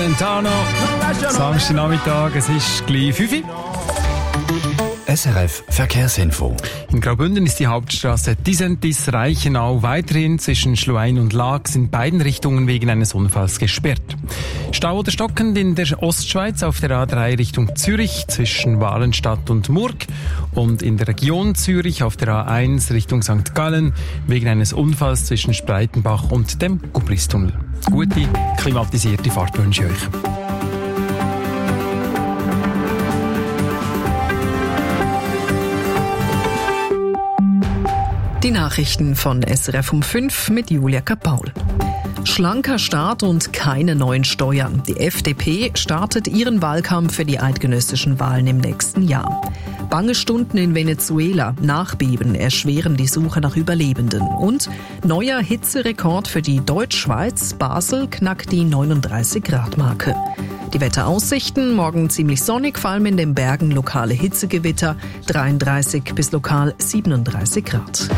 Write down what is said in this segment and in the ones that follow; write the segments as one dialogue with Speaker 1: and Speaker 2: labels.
Speaker 1: Celentano. Samstagnachmittag, es ist gleich 5 Uhr.
Speaker 2: SRF Verkehrsinfo.
Speaker 1: In Graubünden ist die Hauptstraße Disentis-Reichenau weiterhin zwischen Schluein und Laax in beiden Richtungen wegen eines Unfalls gesperrt. Stau oder stockend in der Ostschweiz auf der A3 Richtung Zürich zwischen Walenstadt und Murg und in der Region Zürich auf der A1 Richtung St. Gallen wegen eines Unfalls zwischen Spreitenbach und dem Gubristunnel. Gute, klimatisierte Fahrt wünsche ich euch.
Speaker 3: Die Nachrichten von SRF um 5 mit Julia Kapaul. Schlanker Staat und keine neuen Steuern. Die FDP startet ihren Wahlkampf für die eidgenössischen Wahlen im nächsten Jahr. Bange Stunden in Venezuela, Nachbeben erschweren die Suche nach Überlebenden. Und neuer Hitzerekord für die Deutschschweiz. Basel knackt die 39-Grad-Marke. Die Wetteraussichten: morgen ziemlich sonnig, vor allem in den Bergen lokale Hitzegewitter, 33 bis lokal 37 Grad.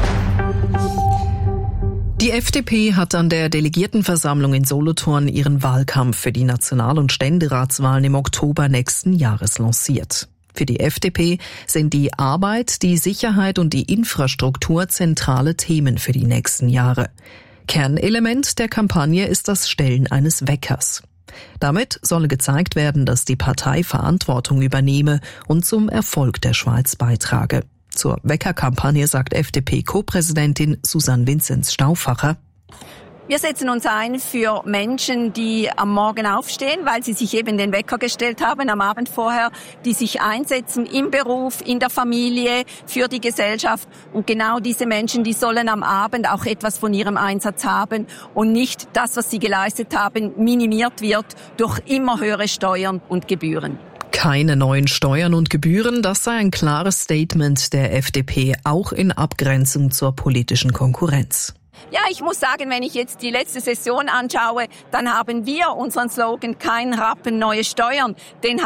Speaker 3: Die FDP hat an der Delegiertenversammlung in Solothurn ihren Wahlkampf für die National- und Ständeratswahlen im Oktober nächsten Jahres lanciert. Für die FDP sind die Arbeit, die Sicherheit und die Infrastruktur zentrale Themen für die nächsten Jahre. Kernelement der Kampagne ist das Stellen eines Weckers. Damit solle gezeigt werden, dass die Partei Verantwortung übernehme und zum Erfolg der Schweiz beitrage. Zur Weckerkampagne sagt FDP-Co-Präsidentin Susanne Vinzenz-Stauffacher:
Speaker 4: Wir setzen uns ein für Menschen, die am Morgen aufstehen, weil sie sich eben den Wecker gestellt haben, am Abend vorher, die sich einsetzen im Beruf, in der Familie, für die Gesellschaft. Und genau diese Menschen, die sollen am Abend auch etwas von ihrem Einsatz haben und nicht das, was sie geleistet haben, minimiert wird durch immer höhere Steuern und Gebühren.
Speaker 3: Keine neuen Steuern und Gebühren, das sei ein klares Statement der FDP, auch in Abgrenzung zur politischen Konkurrenz.
Speaker 4: Ja, ich muss sagen, wenn ich jetzt die letzte Session anschaue, dann haben wir unseren Slogan "Kein Rappen, neue Steuern", den